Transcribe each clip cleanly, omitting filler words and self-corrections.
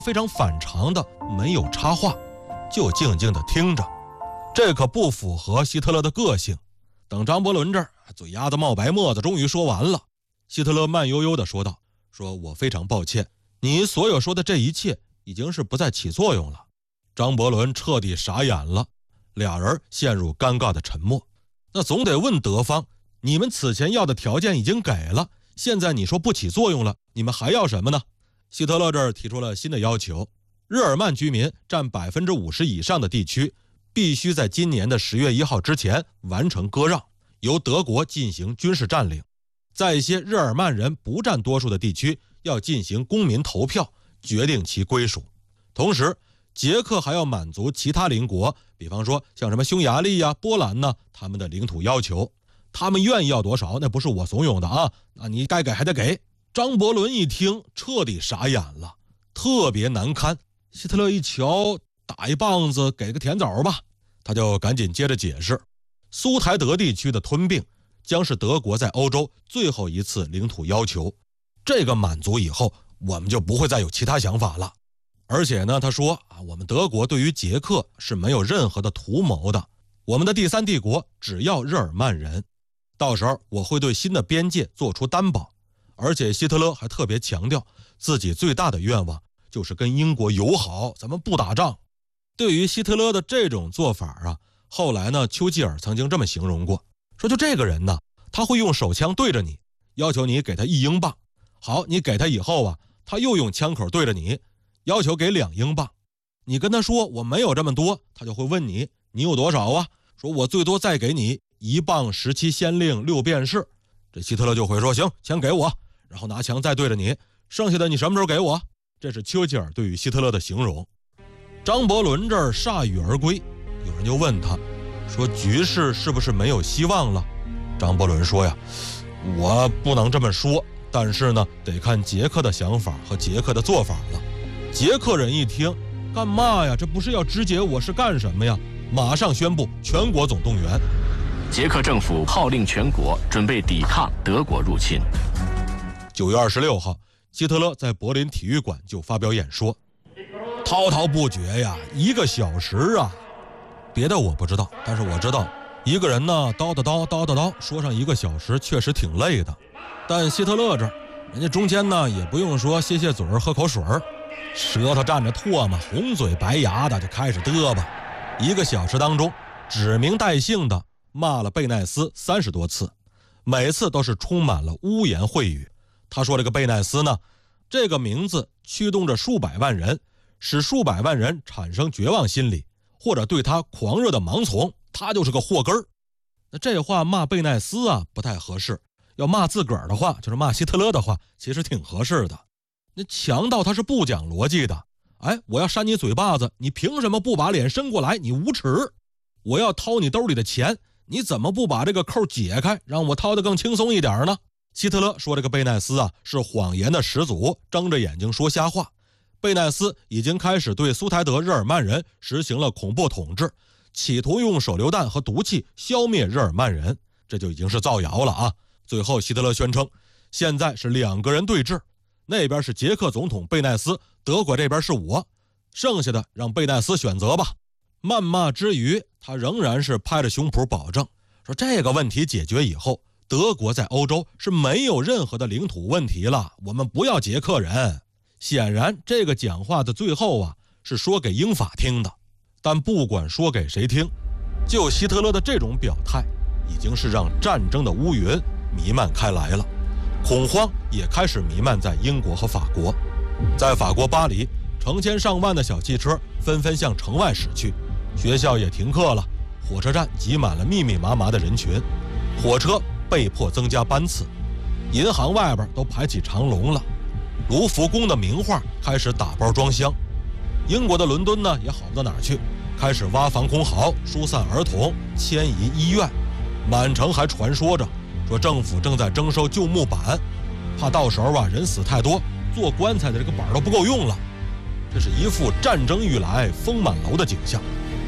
非常反常的没有插话，就静静地听着。这可不符合希特勒的个性。等张伯伦这儿嘴丫子冒白沫子，终于说完了，希特勒慢悠悠地说道：“说我非常抱歉，你所有说的这一切已经是不再起作用了。”张伯伦彻底傻眼了，俩人陷入尴尬的沉默。那总得问德方，你们此前要的条件已经给了，现在你说不起作用了，你们还要什么呢？希特勒这儿提出了新的要求，日耳曼居民占50%以上的地区必须在今年的10月1号之前完成割让，由德国进行军事占领。在一些日耳曼人不占多数的地区，要进行公民投票决定其归属。同时捷克还要满足其他邻国，比方说像什么匈牙利呀、波兰呢，他们的领土要求。他们愿意要多少，那不是我怂恿的啊，那你该给还得给。张伯伦一听彻底傻眼了，特别难堪。希特勒一瞧，打一棒子给个甜枣吧，他就赶紧接着解释，苏台德地区的吞并将是德国在欧洲最后一次领土要求，这个满足以后，我们就不会再有其他想法了。而且呢，他说我们德国对于捷克是没有任何的图谋的，我们的第三帝国只要日耳曼人，到时候我会对新的边界做出担保。而且希特勒还特别强调自己最大的愿望就是跟英国友好，咱们不打仗。对于希特勒的这种做法啊，后来呢，丘吉尔曾经这么形容过，说就这个人呢，他会用手枪对着你，要求你给他1英镑。好，你给他以后啊，他又用枪口对着你，要求给2英镑。你跟他说我没有这么多，他就会问你有多少啊？说我最多再给你1磅17先令6便士。这希特勒就会说行，枪给我，然后拿枪再对着你，剩下的你什么时候给我？这是丘吉尔对于希特勒的形容。张伯伦这儿铩羽而归，有人就问他说局势是不是没有希望了？张伯伦说呀，我不能这么说，但是呢，得看捷克的想法和捷克的做法了。捷克人一听，干嘛呀？这不是要肢解我是干什么呀？马上宣布全国总动员。 捷克政府号令全国准备抵抗德国入侵。 9月26号，希特勒在柏林体育馆就发表演说，滔滔不绝呀，1个小时啊。别的我不知道，但是我知道一个人呢叨叨叨叨叨叨说上1个小时确实挺累的。但希特勒这儿，人家中间呢也不用说歇歇嘴喝口水，舌头蘸着唾沫，红嘴白牙的就开始嘚吧。1个小时当中，指名带姓的骂了贝奈斯30多次，每次都是充满了污言秽语。他说这个贝奈斯呢，这个名字驱动着数百万人，使数百万人产生绝望心理，或者对他狂热的盲从，他就是个祸根儿。那这话骂贝奈斯啊不太合适，要骂自个儿的话，就是骂希特勒的话，其实挺合适的。那强盗他是不讲逻辑的，我要扇你嘴巴子，你凭什么不把脸伸过来？你无耻！我要掏你兜里的钱，你怎么不把这个扣解开，让我掏得更轻松一点呢？希特勒说这个贝奈斯啊是谎言的始祖，睁着眼睛说瞎话。贝奈斯已经开始对苏台德日耳曼人实行了恐怖统治，企图用手榴弹和毒气消灭日耳曼人，这就已经是造谣了啊。最后希特勒宣称，现在是2个人对峙，那边是捷克总统贝奈斯，德国这边是我，剩下的让贝奈斯选择吧。谩骂之余，他仍然是拍着胸脯保证，说这个问题解决以后，德国在欧洲是没有任何的领土问题了，我们不要捷克人。显然这个讲话的最后啊，是说给英法听的。但不管说给谁听，就希特勒的这种表态，已经是让战争的乌云弥漫开来了，恐慌也开始弥漫在英国和法国。在法国巴黎，成千上万的小汽车纷纷向城外驶去，学校也停课了，火车站挤满了密密麻麻的人群，火车被迫增加班次，银行外边都排起长龙了，卢浮宫的名画开始打包装箱，英国的伦敦呢也好不到哪儿去，开始挖防空壕，疏散儿童，迁移医院。满城还传说着，说政府正在征收旧木板，怕到时候啊人死太多，做棺材的这个板都不够用了。这是一副战争欲来风满楼的景象。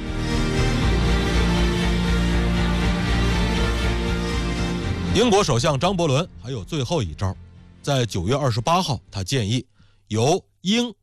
英国首相张伯伦还有最后一招，在9月28号，他建议由英法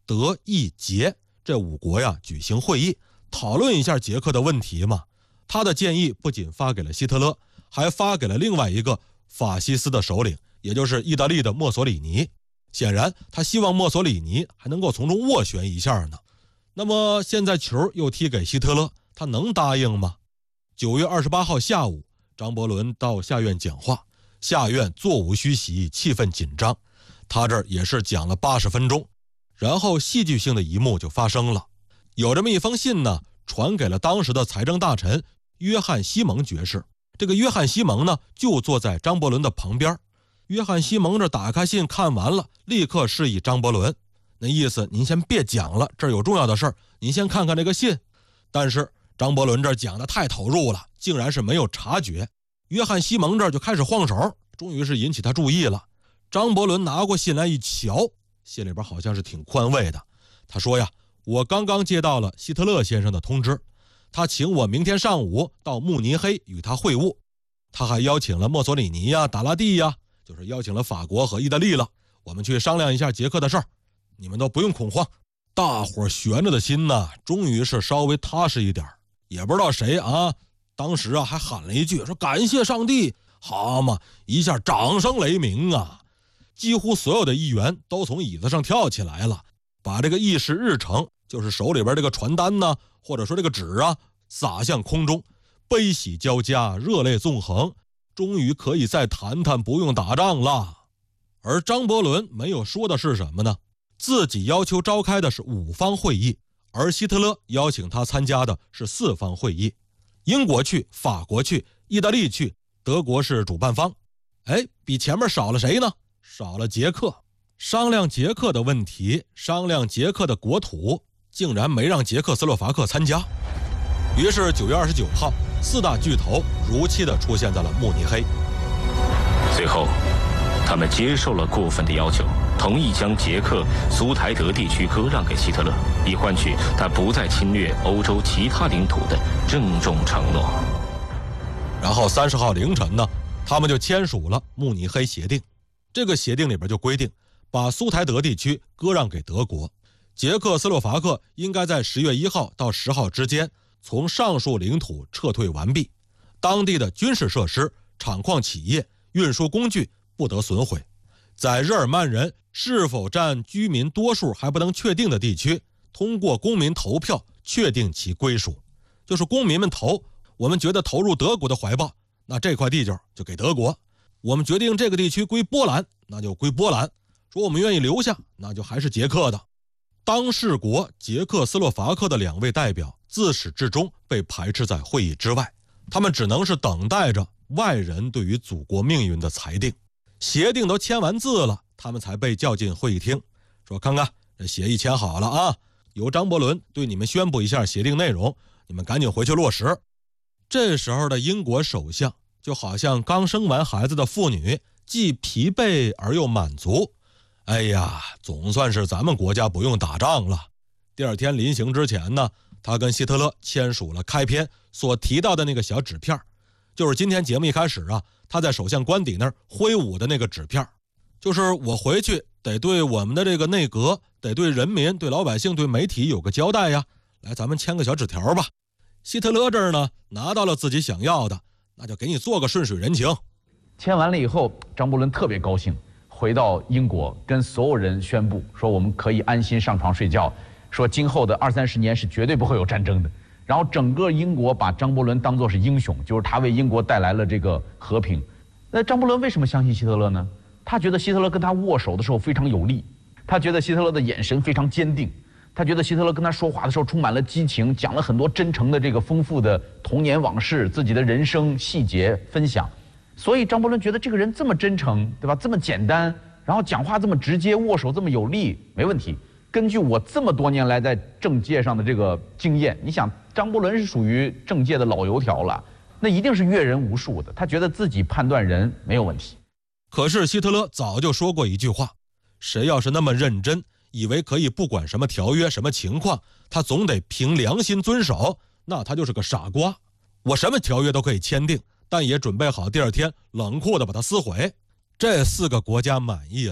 德、意、捷这5国呀举行会议，讨论一下捷克的问题嘛。他的建议不仅发给了希特勒，还发给了另外一个法西斯的首领，也就是意大利的墨索里尼。显然他希望墨索里尼还能够从中斡旋一下呢。那么现在球又踢给希特勒，他能答应吗？9月28号下午，张伯伦到下院讲话，下院座无虚席，气氛紧张。他这儿也是讲了80分钟，然后戏剧性的一幕就发生了。有这么一封信呢，传给了当时的财政大臣约翰西蒙爵士。这个约翰西蒙呢，就坐在张伯伦的旁边。约翰西蒙这打开信看完了，立刻示意张伯伦，那意思您先别讲了，这儿有重要的事儿，您先看看这个信。但是张伯伦这儿讲的太投入了，竟然是没有察觉。约翰西蒙这儿就开始晃手，终于是引起他注意了。张伯伦拿过信来一瞧，信里边好像是挺宽慰的。他说呀，我刚刚接到了希特勒先生的通知，他请我明天上午到慕尼黑与他会晤。他还邀请了墨索里尼呀、达拉蒂呀，就是邀请了法国和意大利了，我们去商量一下捷克的事儿，你们都不用恐慌。大伙悬着的心呢，终于是稍微踏实一点。也不知道谁啊，当时啊还喊了一句说感谢上帝，好嘛，一下掌声雷鸣啊！几乎所有的议员都从椅子上跳起来了，把这个议事日程，就是手里边这个传单呢，或者说这个纸啊，撒向空中，悲喜交加，热泪纵横，终于可以再谈谈不用打仗了。而张伯伦没有说的是什么呢？自己要求召开的是5方会议，而希特勒邀请他参加的是4方会议。英国去，法国去，意大利去，德国是主办方。比前面少了谁呢？少了捷克。商量捷克的问题，商量捷克的国土，竟然没让捷克斯洛伐克参加。于是9月29号，4大巨头如期地出现在了慕尼黑。 随后他们接受了过分的要求，同意将捷克苏台德地区割让给希特勒，以换取他不再侵略欧洲其他领土的郑重承诺。 然后30号凌晨呢，他们就签署了慕尼黑协定。这个协定里边就规定，把苏台德地区割让给德国，捷克斯洛伐克应该在10月1号到10号之间从上述领土撤退完毕，当地的军事设施、厂矿企业、运输工具不得损毁。在日耳曼人是否占居民多数还不能确定的地区，通过公民投票确定其归属。就是公民们投，我们觉得投入德国的怀抱，那这块地就给德国。我们决定这个地区归波兰，那就归波兰。说我们愿意留下，那就还是捷克的。当事国捷克斯洛伐克的2位代表自始至终被排斥在会议之外，他们只能是等待着外人对于祖国命运的裁定。协定都签完字了，他们才被叫进会议厅，说看看这协议签好了啊，由张伯伦对你们宣布一下协定内容，你们赶紧回去落实。这时候的英国首相就好像刚生完孩子的妇女，既疲惫而又满足。哎呀，总算是咱们国家不用打仗了。第2天临行之前呢，他跟希特勒签署了开篇所提到的那个小纸片，就是今天节目一开始啊，他在首相官邸那儿挥舞的那个纸片，就是我回去得对我们的这个内阁，得对人民、对老百姓、对媒体有个交代呀。来，咱们签个小纸条吧。希特勒这儿呢，拿到了自己想要的，那就给你做个顺水人情。 签完了以后，张伯伦特别高兴，回到英国跟所有人宣布说，我们可以安心上床睡觉，说今后的20-30年是绝对不会有战争的。然后整个英国把张伯伦当作是英雄，就是他为英国带来了这个和平。那张伯伦为什么相信希特勒呢？他觉得希特勒跟他握手的时候非常有力，他觉得希特勒的眼神非常坚定，他觉得希特勒跟他说话的时候充满了激情，讲了很多真诚的这个丰富的童年往事，自己的人生细节分享。所以张伯伦觉得这个人这么真诚，对吧？这么简单，然后讲话这么直接，握手这么有力，没问题。根据我这么多年来在政界上的这个经验，你想张伯伦是属于政界的老油条了，那一定是阅人无数的，他觉得自己判断人没有问题。 可是希特勒早就说过一句话，谁要是那么认真，以为可以不管什么条约什么情况，他总得凭良心遵守，那他就是个傻瓜。我什么条约都可以签订，但也准备好第2天冷酷地把它撕毁。这4个国家满意了，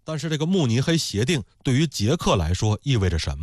但是这个慕尼黑协定对于捷克来说意味着什么？